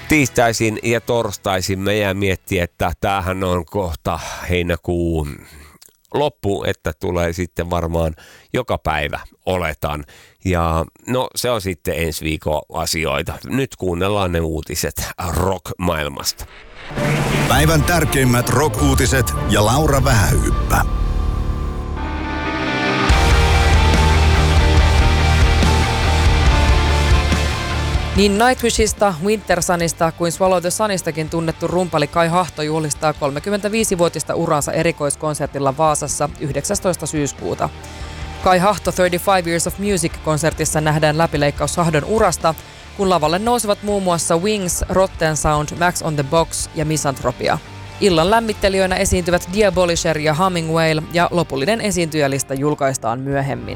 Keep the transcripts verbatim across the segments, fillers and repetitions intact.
Tiistaisin ja torstaisin me jää miettiä, että tämähän on kohta heinäkuun loppu, että tulee sitten varmaan joka päivä, oletan. Ja no se on sitten ensi viikon asioita. Nyt kuunnellaan ne uutiset rock-maailmasta. Päivän tärkeimmät rock-uutiset ja Laura Vähähyyppä. Niin Nightwishista, Winter Sunista kuin Swallow the Sunistakin tunnettu rumpali Kai Hahto juhlistaa kolmekymmentäviisivuotista uransa erikoiskonsertilla Vaasassa yhdeksästoista syyskuuta. Kai Hahto thirty-five Years of Music-konsertissa nähdään läpileikkaus Hahdon urasta, kun lavalle nousevat muun muassa Wings, Rotten Sound, Max on the Box ja Misanthropia. Illan lämmittelijöinä esiintyvät Diabolisher ja Humming Whale ja lopullinen esiintyjälista julkaistaan myöhemmin.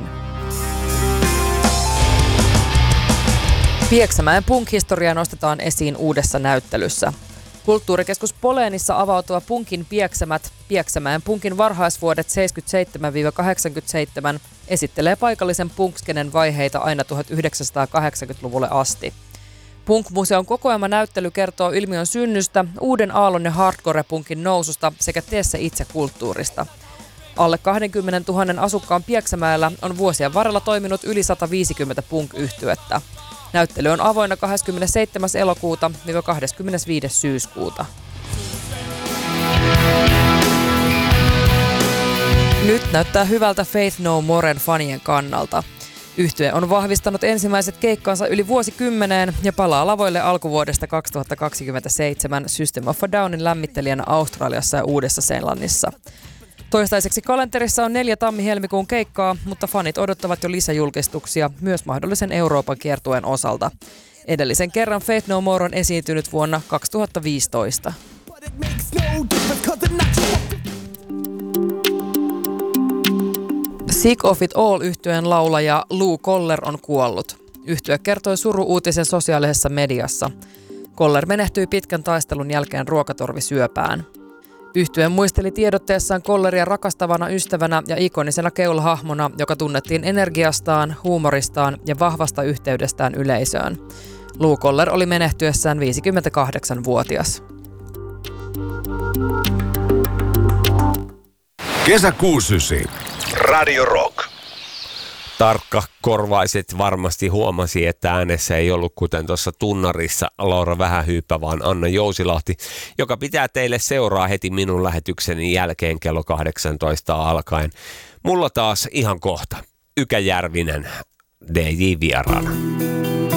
Pieksämäen punk-historia nostetaan esiin uudessa näyttelyssä. Kulttuurikeskus Poleenissa avautuva punkin Pieksämät, Pieksämäen punkin varhaisvuodet seitsemänkymmentäseitsemän kahdeksankymmentäseitsemän esittelee paikallisen punkskenen vaiheita aina tuhatyhdeksänsataakahdeksankymmentäluvulle asti. Punk-museon kokoelmanäyttely kertoo ilmiön synnystä, uuden aallon ja hardcore-punkin noususta sekä tee se itse -kulttuurista. Alle kaksikymmentätuhatta asukkaan Pieksämäellä on vuosien varrella toiminut yli sata viisikymmentä punk-yhtyettä. Näyttely on avoinna kahdeskymmenesseitsemäs elokuuta kahdeskymmenesviides syyskuuta. Nyt näyttää hyvältä Faith No Moren fanien kannalta. Yhtye on vahvistanut ensimmäiset keikkansa yli vuosikymmeneen ja palaa lavoille alkuvuodesta kaksituhattakaksikymmentäseitsemän System of a Downin lämmittelijänä Australiassa ja Uudessa-Seelannissa. Toistaiseksi kalenterissa on neljä tammi-helmikuun keikkaa, mutta fanit odottavat jo lisäjulkistuksia myös mahdollisen Euroopan kiertueen osalta. Edellisen kerran Faith No More on esiintynyt vuonna kaksituhattaviisitoista. Sick of It All -yhtyeen laulaja Lou Koller on kuollut. Yhtye kertoi suru-uutisen sosiaalisessa mediassa. Koller menehtyi pitkän taistelun jälkeen ruokatorvisyöpään. Yhtye muisteli tiedotteessaan Kolleria rakastavana ystävänä ja ikonisena keulahahmona, joka tunnettiin energiastaan, huumoristaan ja vahvasta yhteydestään yleisöön. Lou Koller oli menehtyessään viisikymmentäkahdeksanvuotias. Kesäkuusysi. Radio Rock. Tarkkakorvaiset varmasti huomasi, että äänessä ei ollut kuten tuossa tunnarissa Laura Vähähyyppä, vaan Anna Jousilahti, joka pitää teille seuraa heti minun lähetykseni jälkeen kello kahdeksantoista alkaen. Mulla taas ihan kohta Ykä Järvinen D J vieraana.